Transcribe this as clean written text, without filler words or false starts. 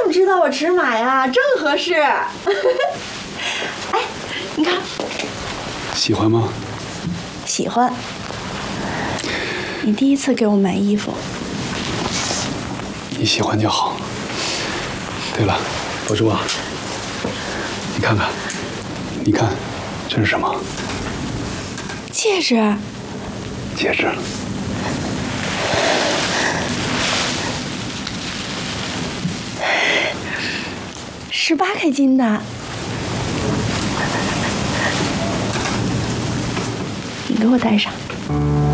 么知道我尺码呀？正合适。哎，你看， 喜欢吗？ 喜欢。你第一次给我买衣服， 你喜欢就好。对了，博叔啊，你看看，你看，这是什么？ 戒指。 戒指。 18K金的。你给我戴上。